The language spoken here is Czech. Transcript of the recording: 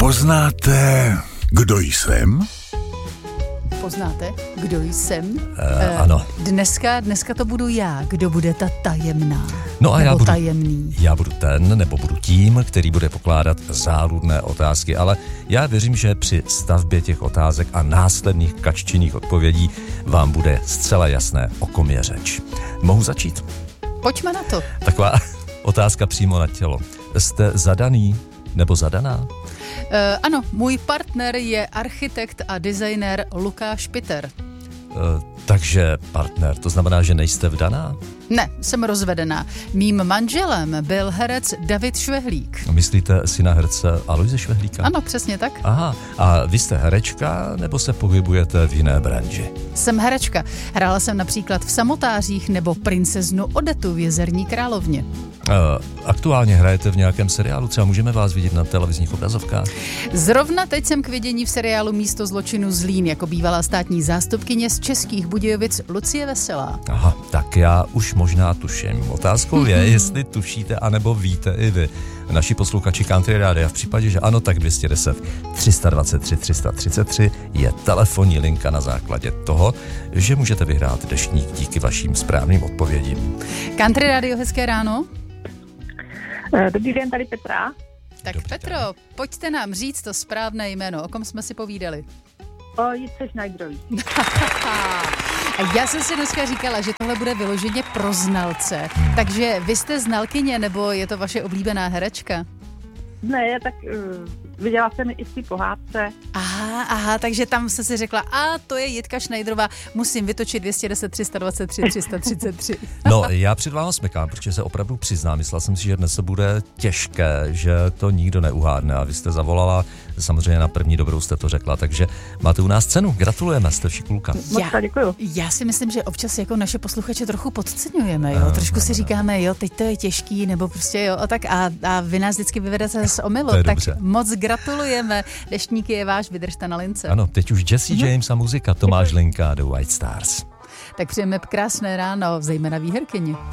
Poznáte, kdo jsem? Poznáte, kdo jsem? Ano. Dneska to budu já. Kdo bude ta tajemná? No a tajemný? Já budu ten, nebo budu tím, který bude pokládat záludné otázky, ale já věřím, že při stavbě těch otázek a následných kaččinných odpovědí vám bude zcela jasné, o kom je řeč. Mohu začít? Pojďme na to. Taková otázka přímo na tělo. Jste zadaný nebo zadaná? Ano, můj partner je architekt a designér Lukáš Piter. Takže partner, to znamená, že nejste vdaná? Ne, jsem rozvedená. Mým manželem byl herec David Švehlík. Myslíte syna herce Alojze Švehlíka? Ano, přesně tak. Aha, a vy jste herečka, nebo se pohybujete v jiné branži? Jsem herečka. Hrála jsem například v Samotářích nebo princeznu Odetu v Jezerní královně. Aktuálně hrajete v nějakém seriálu, třeba můžeme vás vidět na televizních obrazovkách? Zrovna teď jsem k vidění v seriálu Místo zločinu Zlín jako bývalá státní zástupkyně z Českých Budějovic Lucie Veselá. Aha, tak já už možná tuším. Otázkou je, jestli tušíte, anebo víte i vy. Naši posluchači Country Rádia, v případě, že ano, tak 210 323 333 je telefonní linka na základě toho, že můžete vyhrát deštník díky vašim správným odpovědím. Country Radio, hezké ráno. Dobrý den, tady Petra. Tak Dobrý Petro, den. pojďte nám říct to správné jméno, o kom jsme si povídali. O Jitce Schneiderový. A já jsem si dneska říkala, že tohle bude vyloženě pro znalce. Takže vy jste znalkyně, nebo je to vaše oblíbená herečka? Ne, tak viděla jsem i v té pohádce. Aha, takže tam jste si řekla, to je Jitka Schneiderová, musím vytočit 210 323 333. No, já před váma smekám, protože se opravdu přiznám, myslel jsem si, že dnes se bude těžké, že to nikdo neuhádne a vy jste zavolala, samozřejmě na první dobrou jste to řekla, takže máte u nás cenu, gratulujeme, jste šikulka. Moc děkuju. Já si myslím, že občas jako naše posluchače trochu podceňujeme, jo, trošku si říkáme, jo, teď to je těžký, nebo prostě jo, a vy nás vždycky vyvedete z omylu, tak dobře. moc gratulujeme, deštník je váš, vydržte na lince. Ano, teď už Jesse James a muzika, Tomáš Linka, The White Stars. Tak přejeme krásné ráno, zejména výherkyni.